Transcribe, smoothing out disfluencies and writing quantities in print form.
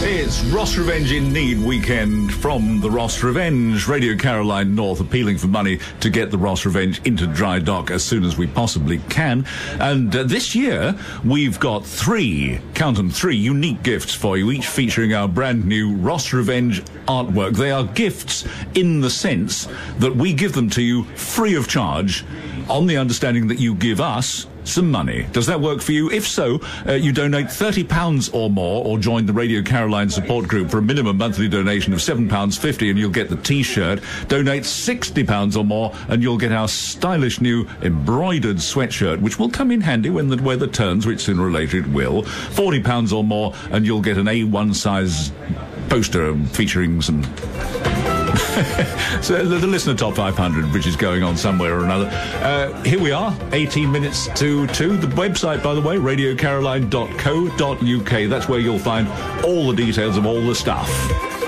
It's Ross Revenge in Need weekend from the Ross Revenge. Radio Caroline North appealing for money to get the Ross Revenge into dry dock as soon as we possibly can. And this year, we've got three unique gifts for you, each featuring our brand new Ross Revenge artwork. They are gifts in the sense that we give them to you free of charge on the understanding that you give us some money. Does that work for you? If so, you donate £30 or more or join the Radio Caroline support group for a minimum monthly donation of £7.50 and you'll get the T-shirt. Donate £60 or more and you'll get our stylish new embroidered sweatshirt, which will come in handy when the weather turns, which sooner or later it will. £40 or more and you'll get an A1 size poster featuring some... So the listener top 500, which is going on somewhere or another. Here we are, 18 minutes to 2. The website, by the way, radiocaroline.co.uk. That's where you'll find all the details of all the stuff.